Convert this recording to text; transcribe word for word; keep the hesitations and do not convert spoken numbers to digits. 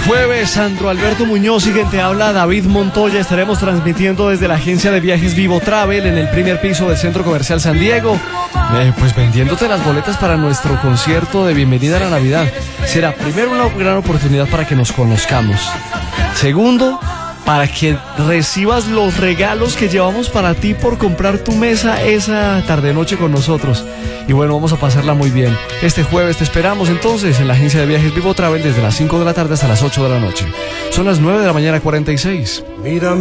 jueves, Sandro Alberto Muñoz y quien te habla, David Montoya. Estaremos transmitiendo desde la agencia de viajes Vivo Travel en el primer piso del Centro Comercial San Diego, eh, pues vendiéndote las boletas para nuestro concierto de bienvenida a la Navidad. Será primero una gran oportunidad para que nos conozcamos. Segundo, para que recibas los regalos que llevamos para ti por comprar tu mesa esa tarde-noche con nosotros. Y bueno, vamos a pasarla muy bien. Este jueves te esperamos entonces en la agencia de viajes Vivo Travel desde las cinco de la tarde hasta las ocho de la noche. Son las nueve de la mañana, cuarenta y seis. Mira.